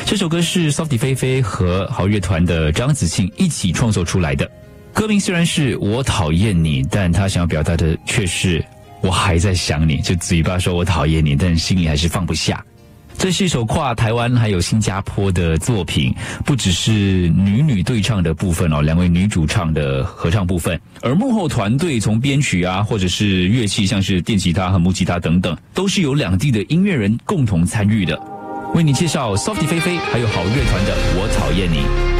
这首歌是 Softie 菲菲和好乐团的张子庆一起创作出来的。歌名虽然是我讨厌你，但他想要表达的却是我还在想你，就嘴巴说我讨厌你，但心里还是放不下。这是一首跨台湾还有新加坡的作品，不只是女对唱的部分两位女主唱的合唱部分，而幕后团队从编曲啊，或者是乐器，像是电吉他和木吉他等等，都是由两地的音乐人共同参与的。为你介绍 Softie 菲菲还有好乐团的我讨厌你。